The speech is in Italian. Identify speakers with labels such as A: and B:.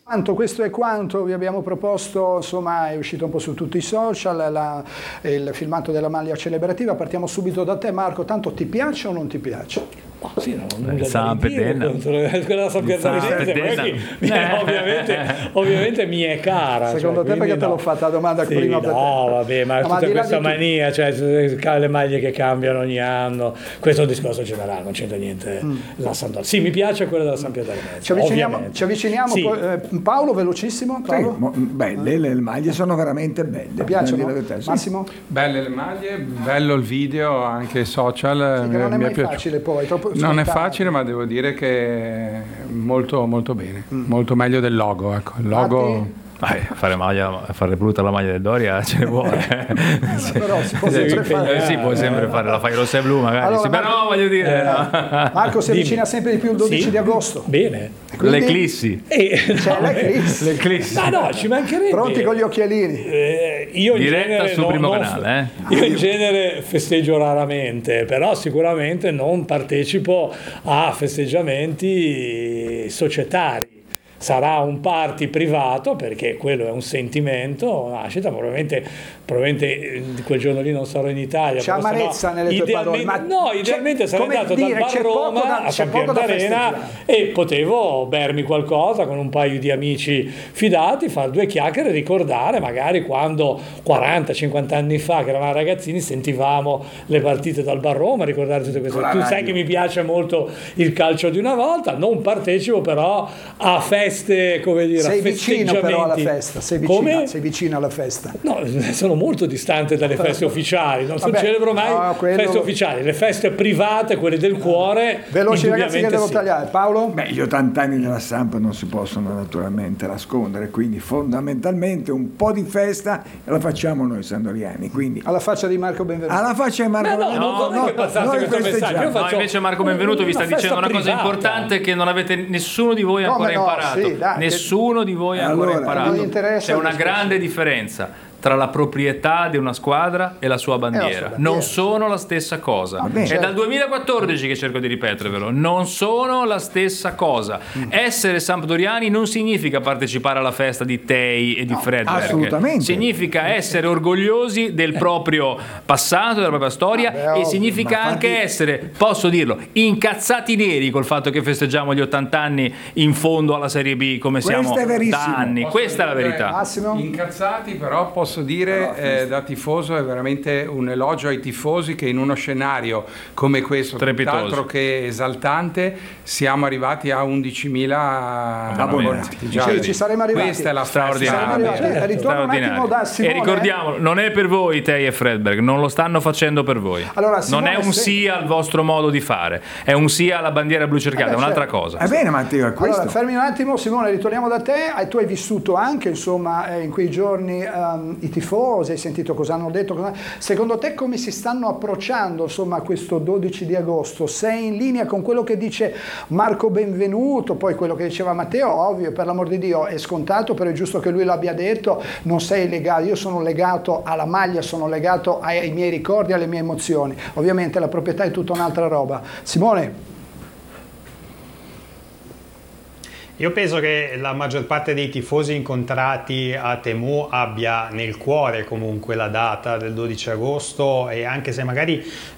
A: Questo è quanto vi abbiamo proposto, insomma è uscito un po' su tutti i social, il filmato della maglia celebrativa. Partiamo subito da te Marco, tanto ti piace o non ti piace?
B: Oh, sì, non
C: quella ovviamente mi è cara.
A: Secondo te perché te l'ho fatta la domanda prima?
C: No, vabbè, ma tutta questa mania, cioè le maglie che cambiano ogni anno, questo è un discorso generale, non c'entra niente. Sì, mi piace quella della San Pietro
A: ci avviciniamo sì. Paolo, velocissimo. Paolo?
B: Sì, belle, le maglie sono veramente belle.
A: Ti piacciono? Massimo?
D: Belle le maglie, bello il video, anche social.
A: Sì, non è mai facile poi, troppo
D: non è facile, ma devo dire che è molto molto bene, molto meglio del logo, ecco. Il logo
E: fare brutta la maglia del Doria ce ne vuole.
A: Però si può sempre fare.
E: Sì, puoi sempre fare, la fai rossa e blu magari.
A: Allora,
E: sì, però voglio dire.
A: Marco si avvicina sempre di più il 12 di agosto.
C: Bene.
E: Quindi, l'eclissi.
A: L'eclissi.
C: No, ci mancherebbe.
A: Pronti con gli occhialini.
C: Io in
E: diretta
C: genere
E: sul primo canale.
C: Io in genere festeggio raramente, però sicuramente non partecipo a festeggiamenti societari. Sarà un party privato perché quello è un sentimento, nascita, probabilmente quel giorno lì non sarò in Italia.
A: C'è amarezza nelle tue parole.
C: No, idealmente sarei andato dal bar Roma a San Pietro d'Arena e potevo bermi qualcosa con un paio di amici fidati, fare due chiacchiere e ricordare magari quando 40-50 anni fa che eravamo ragazzini sentivamo le partite dal bar Roma, ricordare tutte queste cose. Tu sai che mi piace molto il calcio di una volta, non partecipo però a feste, come dire,
A: sei vicino però alla festa, sei vicino alla festa.
C: No, sono molto distante dalle feste ufficiali, non celebro mai feste ufficiali, le feste private, quelle del cuore.
A: Veloci ragazzi che devo tagliare. Paolo?
B: Beh, gli 80 anni della Samp non si possono naturalmente nascondere, quindi fondamentalmente un po' di festa la facciamo noi sandoriani, quindi
A: alla faccia di Marco Benvenuto.
B: Alla faccia di Marco Benvenuto.
E: No, invece Marco Benvenuto vi sta dicendo una cosa importante che non avete nessuno di voi ancora imparato. Sì, nessuno di voi ha ancora imparato. C'è una grande differenza tra la proprietà di una squadra e la sua bandiera. Non sono la stessa cosa. È dal 2014 che cerco di ripetervelo. Non sono la stessa cosa. Essere sampdoriani non significa partecipare alla festa di Tei e di Fredberg.
B: Assolutamente.
E: Significa essere orgogliosi del proprio passato, della propria storia e significa anche essere, posso dirlo, incazzati neri col fatto che festeggiamo gli 80 anni in fondo alla Serie B come siamo da anni. Questa è la verità.
A: Massimo?
D: Incazzati, però posso dire da tifoso è veramente un elogio ai tifosi che in uno scenario come questo, tutt'altro che esaltante, siamo arrivati a 11.000 abbonati.
A: Ci saremo arrivati.
D: Questa è la straordinaria.
A: Ritorno un attimo da Simone.
E: E ricordiamolo, non è per voi Tei e Fredberg, non lo stanno facendo per voi.
A: Allora, Simone,
E: non è un sì al vostro modo di fare, è un sì alla bandiera blu cerchiata, è un'altra cosa.
B: È bene Matteo, è questo.
A: Allora, fermi un attimo Simone, ritorniamo da te. Tu hai vissuto anche insomma in quei giorni i tifosi, hai sentito cosa hanno detto, secondo te come si stanno approcciando insomma a questo 12 di agosto? Sei in linea con quello che dice Marco Benvenuto, poi quello che diceva Matteo, ovvio, per l'amor di Dio è scontato, però è giusto che lui l'abbia detto, non sei legato, io sono legato alla maglia, sono legato ai miei ricordi, alle mie emozioni, ovviamente la proprietà è tutta un'altra roba. Simone?
F: Io penso che la maggior parte dei tifosi incontrati a Temu abbia nel cuore comunque la data del 12 agosto e anche se magari